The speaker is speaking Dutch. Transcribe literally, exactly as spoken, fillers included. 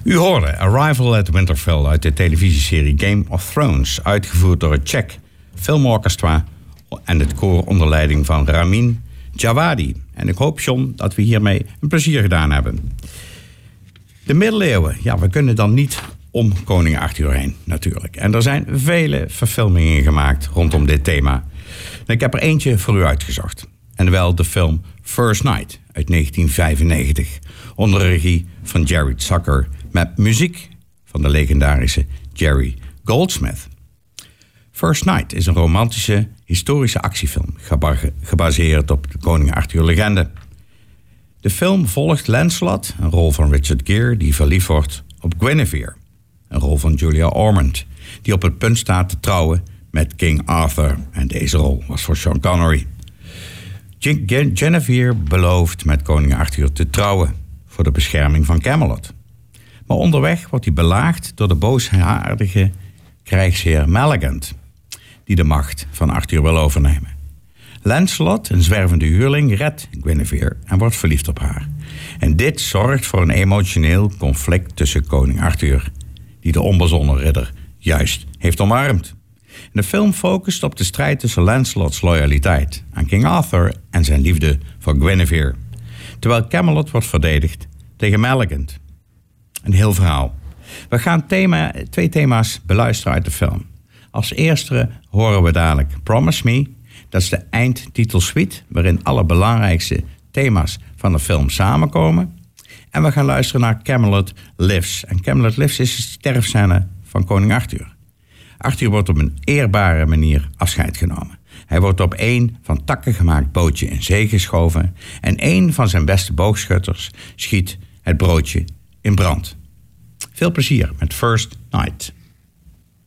U hoorde Arrival at Winterfell uit de televisieserie Game of Thrones, uitgevoerd door het Czech Filmorchestra en het koor onder leiding van Ramin Djawadi. En ik hoop, John, dat we hiermee een plezier gedaan hebben. De middeleeuwen, ja, we kunnen dan niet om koning Arthur heen, natuurlijk. En er zijn vele verfilmingen gemaakt rondom dit thema. En ik heb er eentje voor u uitgezocht. En wel de film First Knight uit negentien vijfennegentig, onder de regie van Jerry Zucker, met muziek van de legendarische Jerry Goldsmith. First Knight is een romantische, historische actiefilm, gebaseerd op de koning Arthur-legende. De film volgt Lancelot, een rol van Richard Gere, die verliefd wordt op Guinevere, een rol van Julia Ormond, die op het punt staat te trouwen met King Arthur. En deze rol was voor Sean Connery. Guinevere belooft met koning Arthur te trouwen voor de bescherming van Camelot. Maar onderweg wordt hij belaagd door de boosaardige krijgsheer Maleagant, die de macht van Arthur wil overnemen. Lancelot, een zwervende huurling, redt Guinevere en wordt verliefd op haar. En dit zorgt voor een emotioneel conflict tussen koning Arthur, die de onbezonnen ridder juist heeft omarmd. De film focust op de strijd tussen Lancelots loyaliteit aan King Arthur en zijn liefde voor Guinevere, terwijl Camelot wordt verdedigd tegen Maleagant. Een heel verhaal. We gaan thema, twee thema's beluisteren uit de film. Als eerste horen we dadelijk Promise Me. Dat is de eindtitelsuite waarin alle belangrijkste thema's van de film samenkomen. En we gaan luisteren naar Camelot Lives. En Camelot Lives is de sterfscène van koning Arthur. Arthur wordt op een eerbare manier afscheid genomen. Hij wordt op één van takken gemaakt bootje in zee geschoven en één van zijn beste boogschutters schiet het broodje in brand. Veel plezier met First Knight.